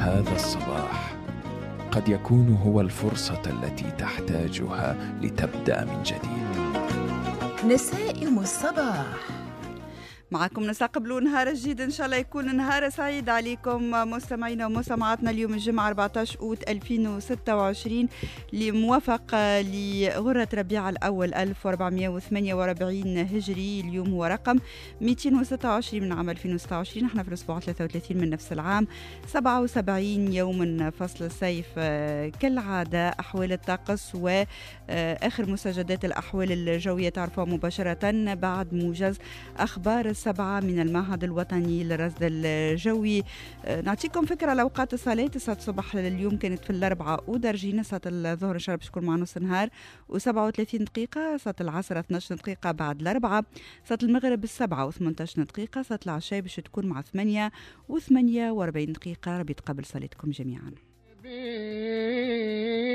هذا الصباح قد يكون هو الفرصة التي تحتاجها لتبدأ من جديد. نسائم الصباح معكم نستقبلوا نهار جديد، إن شاء الله يكون نهار سعيد عليكم مستمعينا ومستمعاتنا. اليوم الجمعة 14 أوت 2026 اللي موافق لغرة ربيع الأول 1448 هجري. اليوم هو رقم 226 من عام 2026. احنا في الأسبوع 33 من نفس العام، 77 يوم من فصل الصيف. كالعادة أحوال الطقس وآخر مستجدات الأحوال الجوية تعرفوها مباشرة بعد موجز أخبار 7 من المعهد الوطني للرصد الجوي. نعطيكم فكرة على أوقات الصلاة. 9 الصبح اليوم كانت في الأربعة ودرجين، ساعة الظهر إن شاء الله باش تكون مع نص نهار و37 دقيقة، ساعة العصر 12 دقيقة بعد الأربعة، ساعة المغرب 7 و18 دقيقة، ساعة العشاء باش تكون مع 8 و48 دقيقة. ربي يتقبل صلاتكم جميعا.